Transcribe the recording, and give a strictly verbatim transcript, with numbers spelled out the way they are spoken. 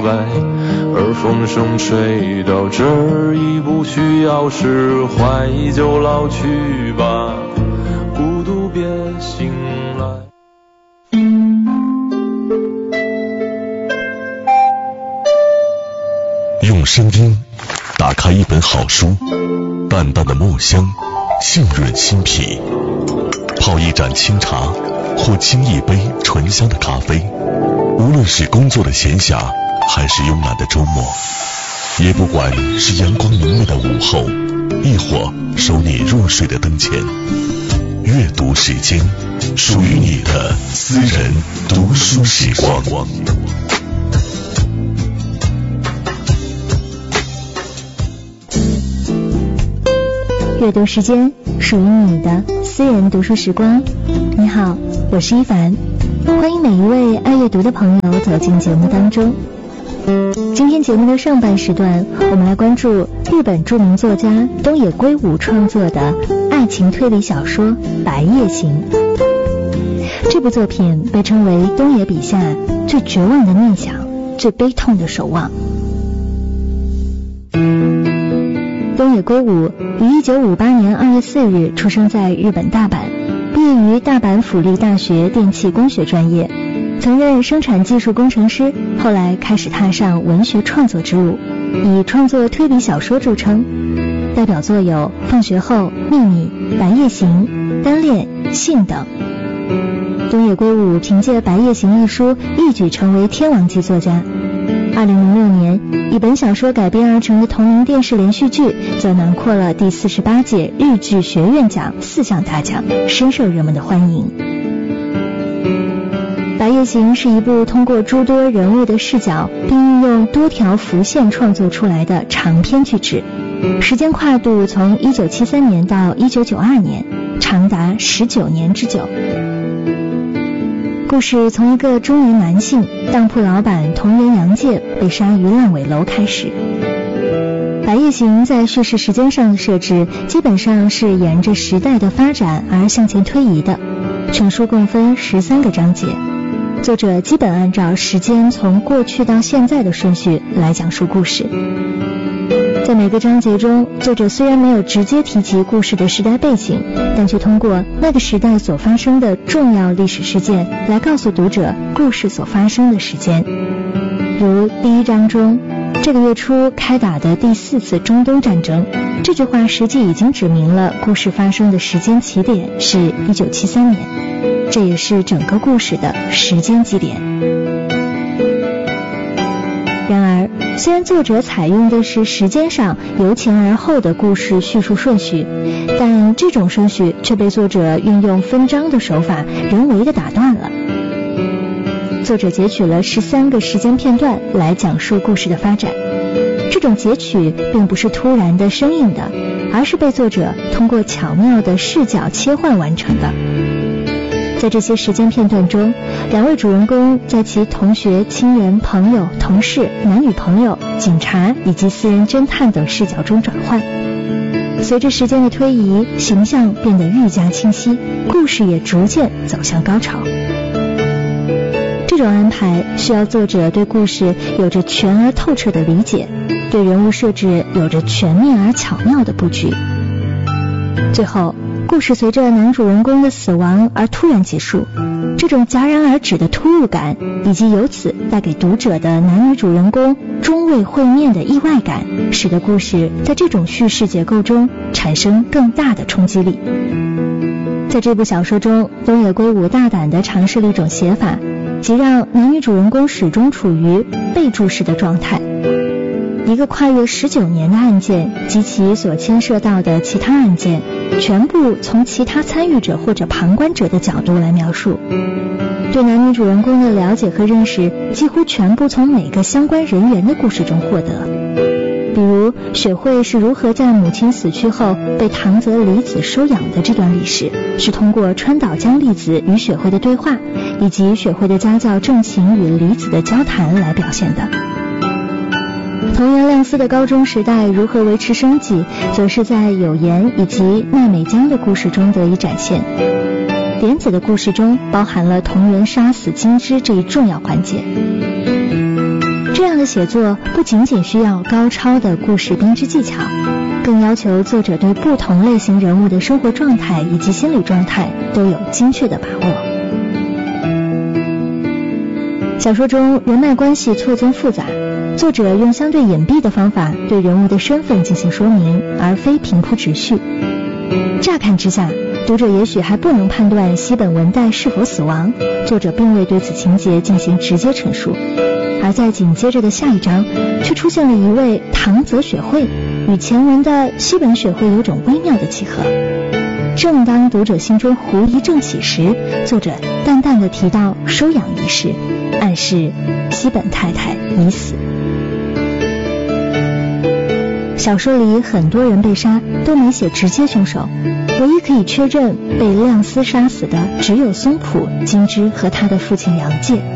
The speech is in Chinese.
而风声吹到这儿已不需要释怀，就老去吧，孤独别醒来。 用声音打开一本好书，淡淡的墨香浸润心脾，泡一盏清茶或沏一杯醇香的咖啡，无论是工作的闲暇还是慵懒的周末，也不管是阳光明媚的午后，亦或收你入睡的灯前，阅读时间，属于你的私人读书时光。 阅读时间，属于你的私人读书时光。你好，我是一凡，欢迎每一位爱阅读的朋友走进节目当中。今天节目的上半时段，我们来关注日本著名作家东野圭吾创作的爱情推理小说《白夜行》。这部作品被称为东野笔下最绝望的念想，最悲痛的守望。东野圭吾于一九五八年二月四日出生在日本大阪，毕业于大阪府立大学电气工学专业，曾任生产技术工程师，后来开始踏上文学创作之路，以创作推理小说著称，代表作有《放学后》、《秘密》、《白夜行》、《单恋》、《信》等。东野圭吾凭借《白夜行》一书一举成为天王级作家。二零零六年，以本小说改编而成的同名电视连续剧则囊括了第四十八届日剧学院奖四项大奖，深受人们的欢迎。《白夜行》是一部通过诸多人物的视角，并运用多条浮线创作出来的长篇巨制，时间跨度从一九七三年到一九九二年，长达十九年之久。故事从一个中年男性当铺老板同原洋介被杀于烂尾楼开始。白夜行在叙事时间上的设置基本上是沿着时代的发展而向前推移的，全书共分十三个章节，作者基本按照时间从过去到现在的顺序来讲述故事。在每个章节中，作者虽然没有直接提及故事的时代背景，但却通过那个时代所发生的重要历史事件来告诉读者故事所发生的时间。如第一章中，这个月初开打的第四次中东战争，这句话实际已经指明了故事发生的时间起点是一九七三年，这也是整个故事的时间基点。然而，虽然作者采用的是时间上由前而后的故事叙述顺序，但这种顺序却被作者运用分章的手法人为的打断了。作者截取了十三个时间片段来讲述故事的发展，这种截取并不是突然的生硬的，而是被作者通过巧妙的视角切换完成的。在这些时间片段中，两位主人公在其同学、亲人、朋友、同事、男女朋友、警察以及私人侦探等视角中转换。随着时间的推移，形象变得愈加清晰，故事也逐渐走向高潮。这种安排需要作者对故事有着全而透彻的理解，对人物设置有着全面而巧妙的布局。最后，故事随着男主人公的死亡而突然结束，这种戛然而止的突兀感，以及由此带给读者的男女主人公终未会面的意外感，使得故事在这种叙事结构中产生更大的冲击力。在这部小说中，东野圭吾大胆地尝试了一种写法，即让男女主人公始终处于被注视的状态。一个跨越十九年的案件及其所牵涉到的其他案件，全部从其他参与者或者旁观者的角度来描述。对男女主人公的了解和认识几乎全部从每个相关人员的故事中获得。比如雪惠是如何在母亲死去后被唐泽梨子收养的这段历史，是通过川岛江粒子与雪惠的对话，以及雪惠的家教正晴与梨子的交谈来表现的。藤原亮司的高中时代如何维持生计，则是在有言以及奈美江的故事中得以展现。莲子的故事中包含了桐原杀死金枝这一重要环节。这这样的写作不仅仅需要高超的故事编织技巧，更要求作者对不同类型人物的生活状态以及心理状态都有精确的把握。小说中人脉关系错综复杂，作者用相对隐蔽的方法对人物的身份进行说明，而非平铺直叙。乍看之下，读者也许还不能判断西本文代是否死亡，作者并未对此情节进行直接陈述。而在紧接着的下一章，却出现了一位唐泽雪惠，与前文的西本雪惠有种微妙的契合。正当读者心中狐疑正起时，作者淡淡地提到收养一事，暗示西本太太已死。小说里很多人被杀，都没写直接凶手，唯一可以确认被亮司杀死的只有松浦、金枝和他的父亲杨介。